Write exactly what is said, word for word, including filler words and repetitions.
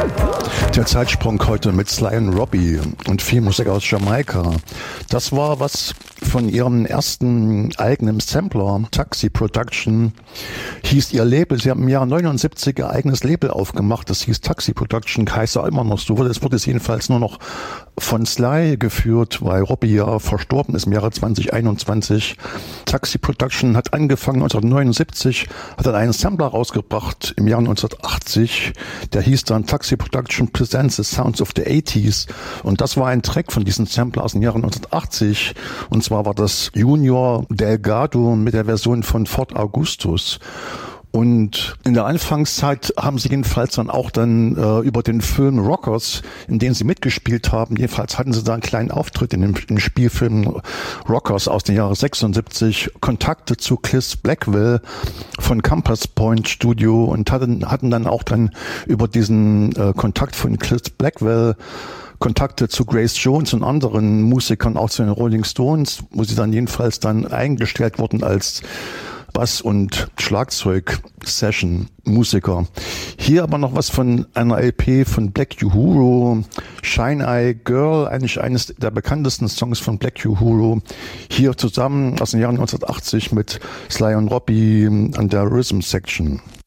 Der Zeitsprung heute mit Sly und Robbie und viel Musik aus Jamaika. Das war was von ihrem ersten eigenen Sampler, Taxi Production, hieß ihr Label. Sie haben im Jahr neunundsiebzig ihr eigenes Label aufgemacht, das hieß Taxi Production, heißt ja immer noch so. Es wurde es jedenfalls nur noch von Sly geführt, weil Robbie ja verstorben ist im Jahre zwanzig einundzwanzig. Taxi Production hat angefangen neunzehnhundertneunundsiebzig, hat dann einen Sampler rausgebracht im Jahr neunzehnhundertachtzig, der hieß dann Taxi Production Presents the Sounds of the eighties, und das war ein Track von diesem Sampler aus dem Jahre neunzehnhundertachtzig, und zwar war das Junior Delgado mit der Version von Ford Augustus. Und in der Anfangszeit haben sie jedenfalls dann auch dann äh, über den Film Rockers, in dem sie mitgespielt haben, jedenfalls hatten sie da einen kleinen Auftritt in dem, im Spielfilm Rockers aus dem Jahre sechsundsiebzig, Kontakte zu Cliff Blackwell von Compass Point Studio, und hatten, hatten dann auch dann über diesen äh, Kontakt von Cliff Blackwell Kontakte zu Grace Jones und anderen Musikern, auch zu den Rolling Stones, wo sie dann jedenfalls dann eingestellt wurden als Bass- und Schlagzeug-Session-Musiker. Hier aber noch was von einer L P von Black Uhuru, Shine Eye Girl, eigentlich eines der bekanntesten Songs von Black Uhuru. Hier zusammen aus den Jahren neunzehnhundertachtzig mit Sly und Robbie an der Rhythm Section.